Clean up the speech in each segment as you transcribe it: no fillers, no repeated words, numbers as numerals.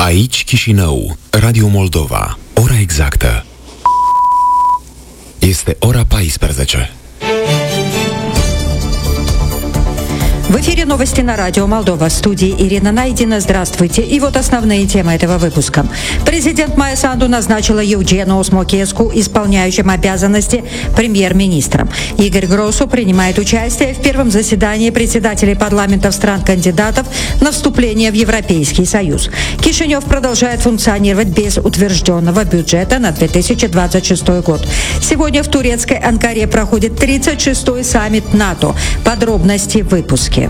Aici Chișinău, Radio Moldova. Ora exactă este ora 14. В эфире новости на радио Молдова. В студии Ирина Найдина. Здравствуйте. И вот основные темы этого выпуска. Президент Майя Санду назначила Евгена Осмокеску исполняющим обязанности премьер-министром. Игорь Гросу принимает участие в первом заседании председателей парламентов стран-кандидатов на вступление в Европейский Союз. Кишинев продолжает функционировать без утвержденного бюджета на 2026 год. Сегодня в турецкой Анкаре проходит 36-й саммит НАТО. Подробности в выпуске.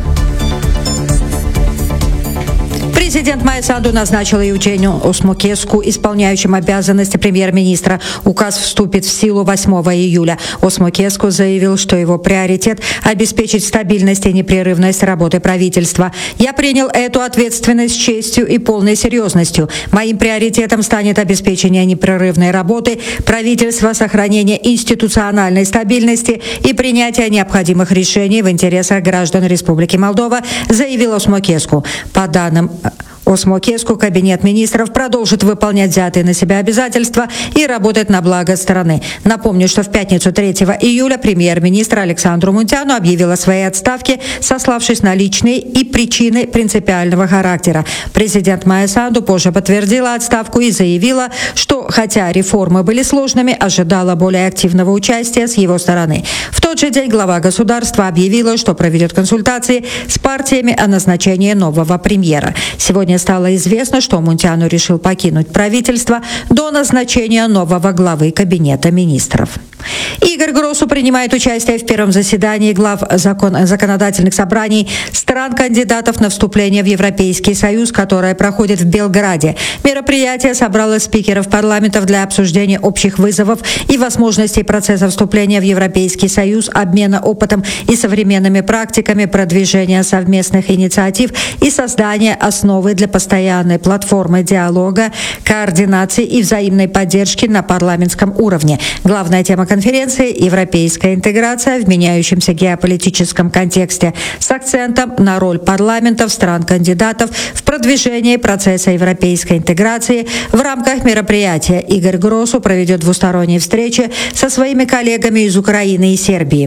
Президент Майя Санду назначила Евгению Осмокеску исполняющим обязанности премьер-министра. Указ вступит в силу 8 июля. Осмокеску заявил, что его приоритет – обеспечить стабильность и непрерывность работы правительства. «Я принял эту ответственность с честью и полной серьезностью. Моим приоритетом станет обеспечение непрерывной работы правительства, сохранение институциональной стабильности и принятие необходимых решений в интересах граждан Республики Молдова», заявил Осмокеску. По данным Осмокеску, Кабинет министров продолжит выполнять взятые на себя обязательства и работать на благо страны. Напомню, что в пятницу 3 июля премьер-министр Александру Мунтяну объявил о своей отставке, сославшись на личные и причины принципиального характера. Президент Майя Санду позже подтвердила отставку и заявила, что, хотя реформы были сложными, ожидала более активного участия с его стороны. В тот же день глава государства объявила, что проведет консультации с партиями о назначении нового премьера. Сегодня стало известно, что Мунтяну решил покинуть правительство до назначения нового главы Кабинета министров. Игорь Гросу принимает участие в первом заседании глав законодательных собраний стран-кандидатов на вступление в Европейский Союз, которое проходит в Белграде. Мероприятие собрало спикеров парламентов для обсуждения общих вызовов и возможностей процесса вступления в Европейский Союз, обмена опытом и современными практиками, продвижения совместных инициатив и создания основы для постоянной платформы диалога, координации и взаимной поддержки на парламентском уровне. Главная тема конференции – европейская интеграция в меняющемся геополитическом контексте с акцентом на роль парламентов стран-кандидатов в продвижении процесса европейской интеграции. В рамках мероприятия Игорь Гросу проведет двусторонние встречи со своими коллегами из Украины и Сербии.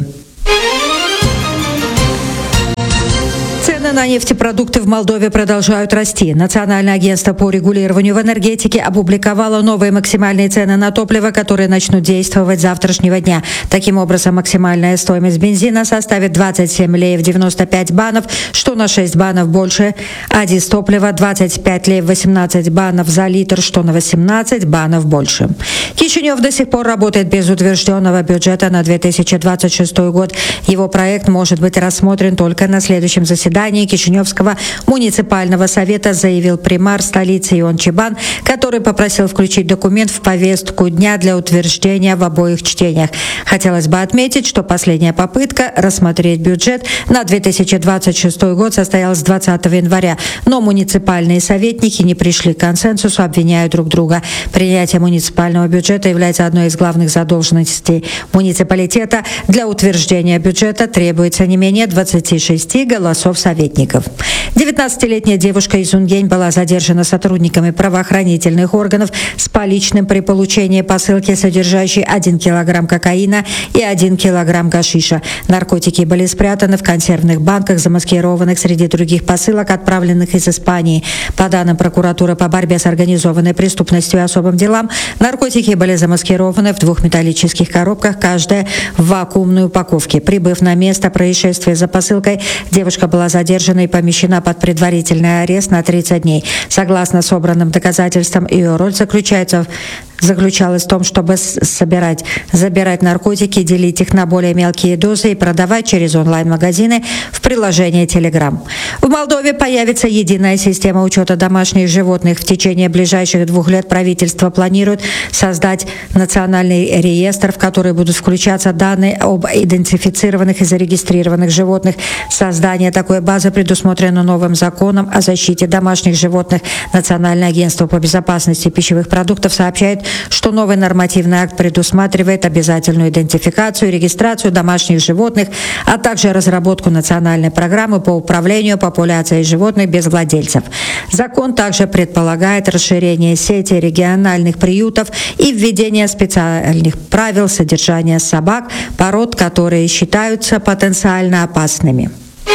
Цены на нефтепродукты в Молдове продолжают расти. Национальное агентство по регулированию в энергетике опубликовало новые максимальные цены на топливо, которые начнут действовать с завтрашнего дня. Таким образом, максимальная стоимость бензина составит 27 леев 95 банов, что на 6 банов больше, а дизтопливо 25 леев 18 банов за литр, что на 18 банов больше. Кишинев до сих пор работает без утвержденного бюджета на 2026 год. Его проект может быть рассмотрен только на следующем заседании Кишиневского муниципального совета, заявил примар столицы Ион Чебан, который попросил включить документ в повестку дня для утверждения в обоих чтениях. Хотелось бы отметить, что последняя попытка рассмотреть бюджет на 2026 год состоялась 20 января, но муниципальные советники не пришли к консенсусу, обвиняя друг друга. Принятие муниципального бюджета является одной из главных задолженностей муниципалитета. Для утверждения бюджета требуется не менее 26 голосов советников. 19-летняя девушка из Унгень была задержана сотрудниками правоохранительных органов с поличным при получении посылки, содержащей 1 килограмм кокаина и 1 килограмм гашиша. Наркотики были спрятаны в консервных банках, замаскированных среди других посылок, отправленных из Испании. По данным прокуратуры по борьбе с организованной преступностью и особым делам, наркотики были замаскированы в 2 металлических коробках, каждая в вакуумной упаковке. Прибыв на место происшествия за посылкой, девушка была задержана и помещена под предварительный арест на 30 дней. Согласно собранным доказательствам, ее роль заключалась в том, чтобы забирать наркотики, делить их на более мелкие дозы и продавать через онлайн-магазины в приложении Telegram. В Молдове появится единая система учета домашних животных. В течение ближайших 2 лет правительство планирует создать национальный реестр, в который будут включаться данные об идентифицированных и зарегистрированных животных. Создание такой базы предусмотрено новым законом о защите домашних животных. Национальное агентство по безопасности пищевых продуктов сообщает, что новый нормативный акт предусматривает обязательную идентификацию и регистрацию домашних животных, а также разработку национальной программы по управлению популяцией животных без владельцев. Закон также предполагает расширение сети региональных приютов и введение специальных правил содержания собак, пород, которые считаются потенциально опасными.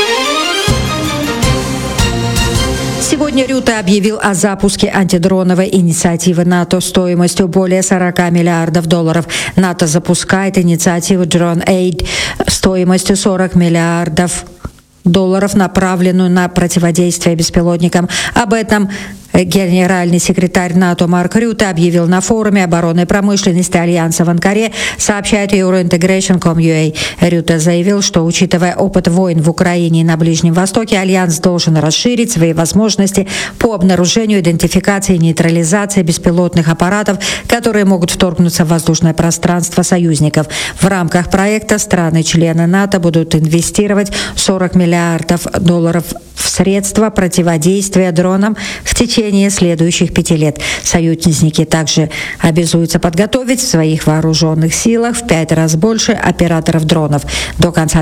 Сегодня Рюте объявил о запуске антидроновой инициативы НАТО стоимостью более 40 миллиардов долларов. НАТО запускает инициативу Drone Aid стоимостью 40 миллиардов долларов, направленную на противодействие беспилотникам. Об этом генеральный секретарь НАТО Марк Рюте объявил на форуме оборонной промышленности Альянса в Анкаре, сообщает Eurointegration.com.ua. Рюте заявил, что, учитывая опыт войн в Украине и на Ближнем Востоке, Альянс должен расширить свои возможности по обнаружению, идентификации и нейтрализации беспилотных аппаратов, которые могут вторгнуться в воздушное пространство союзников. В рамках проекта страны-члены НАТО будут инвестировать 40 миллиардов долларов в средства противодействия дронам в течение следующих 5 лет. Союзники также обязуются подготовить в своих вооруженных силах в 5 раз больше операторов дронов. До конца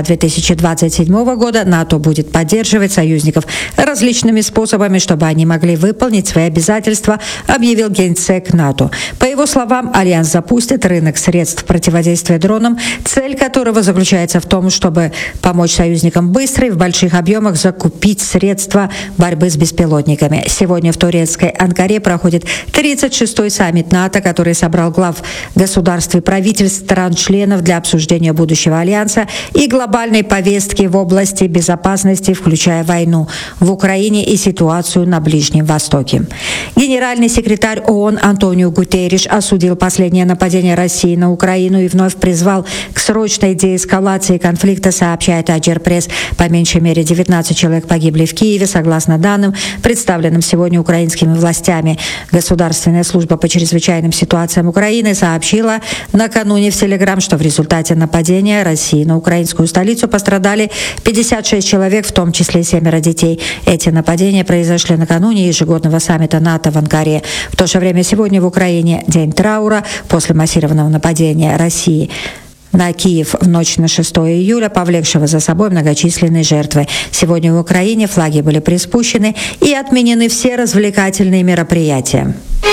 2027 года НАТО будет поддерживать союзников различными способами, чтобы они могли выполнить свои обязательства, объявил генсек НАТО. По его словам, Альянс запустит рынок средств противодействия дронам, цель которого заключается в том, чтобы помочь союзникам быстро и в больших объемах закупить средства борьбы с беспилотниками. Сегодня в турецкой Анкаре проходит 36-й саммит НАТО, который собрал глав государств и правительств стран-членов для обсуждения будущего Альянса и глобальной повестки в области безопасности, включая войну в Украине и ситуацию на Ближнем Востоке. Генеральный секретарь ООН Антонио Гутерриш осудил последнее нападение России на Украину и вновь призвал к срочной деэскалации конфликта, сообщает Аджер-пресс. По меньшей мере 19 человек погибли в Киеве, согласно данным, представленным сегодня украинскими властями. Государственная служба по чрезвычайным ситуациям Украины сообщила накануне в Телеграм, что в результате нападения России на украинскую столицу пострадали 56 человек, в том числе 7 детей. Эти нападения произошли накануне ежегодного саммита НАТО в Анкаре. В то же время сегодня в Украине день траура после массированного нападения России на Киев в ночь на 6 июля, повлекшего за собой многочисленные жертвы. Сегодня в Украине флаги были приспущены и отменены все развлекательные мероприятия.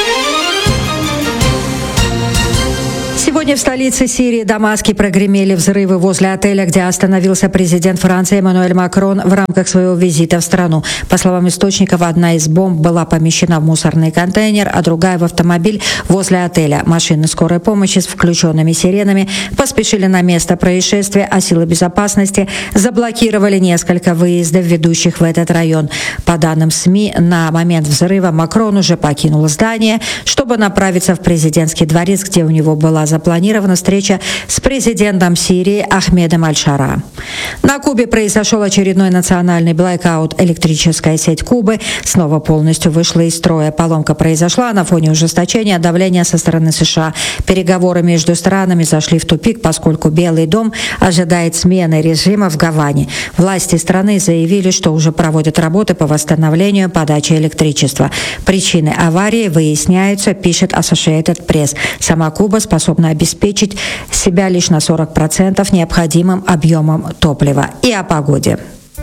Сегодня в столице Сирии, Дамаске, прогремели взрывы возле отеля, где остановился президент Франции Эммануэль Макрон в рамках своего визита в страну. По словам источников, одна из бомб была помещена в мусорный контейнер, а другая в автомобиль возле отеля. Машины скорой помощи с включенными сиренами поспешили на место происшествия, а силы безопасности заблокировали несколько выездов, ведущих в этот район. По данным СМИ, на момент взрыва Макрон уже покинул здание, чтобы направиться в президентский дворец, где у него была запланирована встреча с президентом Сирии Ахмедом Аль-Шара. На Кубе произошел очередной национальный блэкаут. Электрическая сеть Кубы снова полностью вышла из строя. Поломка произошла на фоне ужесточения давления со стороны США. Переговоры между странами зашли в тупик, поскольку Белый дом ожидает смены режима в Гаване. Власти страны заявили, что уже проводят работы по восстановлению подачи электричества. Причины аварии выясняются, пишет Associated Press. Сама Куба способна обеспечить себя лишь на 40% необходимым объемом топлива. И о погоде.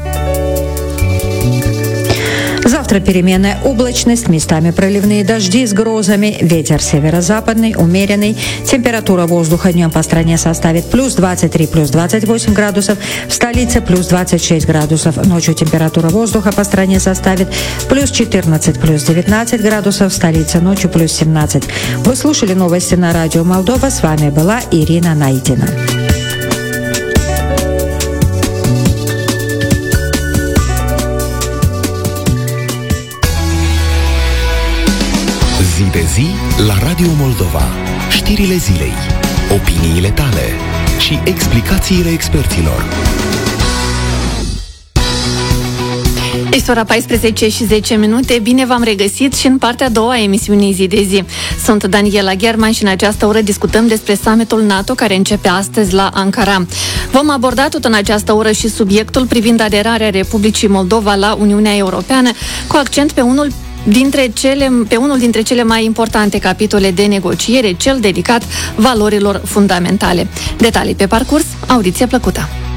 Завтра переменная облачность, местами проливные дожди с грозами, ветер северо-западный, умеренный. Температура воздуха днем по стране составит плюс 23, плюс 28 градусов, в столице плюс 26 градусов. Ночью температура воздуха по стране составит плюс 14, плюс 19 градусов, в столице ночью плюс 17. Вы слушали новости на радио Молдова. С вами была Ирина Найдина. Zi de zi la Radio Moldova. Știrile zilei, opiniile tale și explicațiile experților. Este ora 14 și 10 minute. Bine v-am regăsit și în partea a doua a emisiunii Zi de zi. Sunt Daniela German și în această oră discutăm despre summitul NATO care începe astăzi la Ankara. Vom aborda tot în această oră și subiectul privind aderarea Republicii Moldova la Uniunea Europeană, cu accent pe unul pe unul dintre cele mai importante capitole de negociere, cel dedicat valorilor fundamentale. Detalii pe parcurs, audiție plăcută!